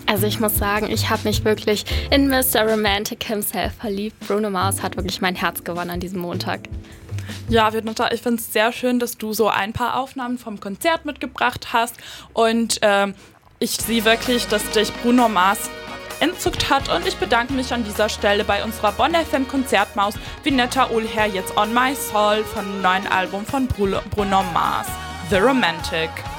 Also ich muss sagen, ich habe mich wirklich in Mr. Romantic himself verliebt. Bruno Mars hat wirklich mein Herz gewonnen an diesem Montag. Ja, Violetta, ich finde es sehr schön, dass du so ein paar Aufnahmen vom Konzert mitgebracht hast. Und ich sehe wirklich, dass dich Bruno Mars entzückt hat. Und ich bedanke mich an dieser Stelle bei unserer Bonn FM Konzertmaus Vinetta Ohlher jetzt On My Soul von dem neuen Album von Bruno Mars, The Romantic.